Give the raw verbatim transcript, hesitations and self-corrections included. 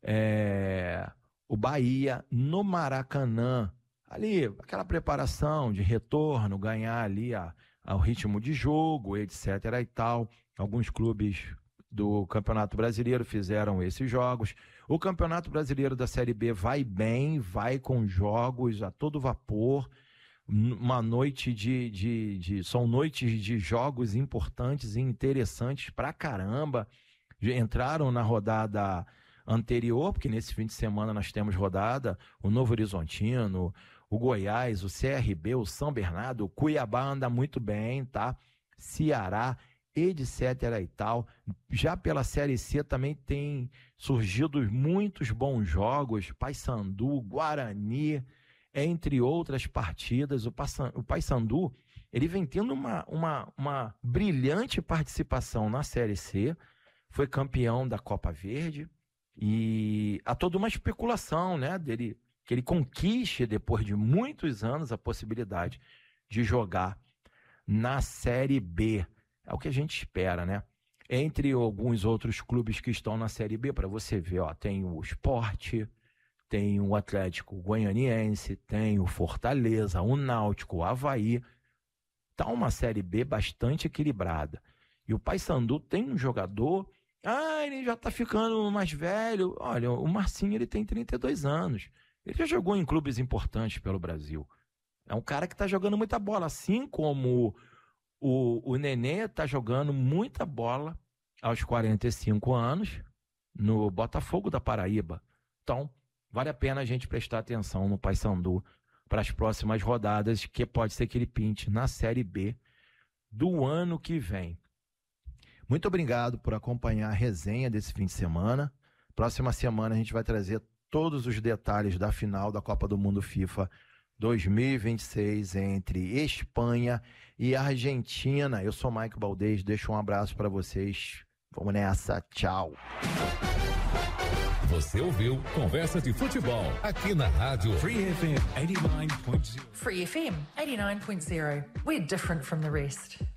é, o Bahia no Maracanã, ali, aquela preparação de retorno, ganhar ali a, ao ritmo de jogo, etc e tal. Alguns clubes do Campeonato Brasileiro fizeram esses jogos. O Campeonato Brasileiro da Série B vai bem, vai com jogos a todo vapor. Uma noite de, de, de... São noites de jogos importantes e interessantes pra caramba. Entraram na rodada anterior, porque nesse fim de semana nós temos rodada, o Novo Horizontino, o Goiás, o C R B, o São Bernardo, o Cuiabá anda muito bem, tá? Ceará, etc e tal. Já pela Série C também tem surgido muitos bons jogos, Paysandu, Guarani, entre outras partidas. O Paysandu, ele vem tendo uma, uma, uma brilhante participação na Série C, foi campeão da Copa Verde, e há toda uma especulação, né, dele, que ele conquiste, depois de muitos anos, a possibilidade de jogar na Série B. É o que a gente espera, né? Entre alguns outros clubes que estão na Série B, para você ver, ó, tem o Sport, tem o Atlético Goianiense, tem o Fortaleza, o Náutico, o Avaí. Tá uma Série B bastante equilibrada. E o Paysandu tem um jogador... Ah, ele já tá ficando mais velho. Olha, o Marcinho, ele tem trinta e dois anos. Ele já jogou em clubes importantes pelo Brasil. É um cara que tá jogando muita bola, assim como o, o Nenê tá jogando muita bola aos quarenta e cinco anos no Botafogo da Paraíba. Então, vale a pena a gente prestar atenção no Paysandu para as próximas rodadas, que pode ser que ele pinte na Série B do ano que vem. Muito obrigado por acompanhar a resenha desse fim de semana. Próxima semana a gente vai trazer todos os detalhes da final da Copa do Mundo FIFA dois mil e vinte e seis entre Espanha e Argentina. Eu sou Mike Baldez, deixo um abraço para vocês. Vamos nessa, tchau. Você ouviu Conversa de Futebol aqui na rádio Free F M eighty-nine point zero. Free F M eighty-nine point zero. We're different from the rest.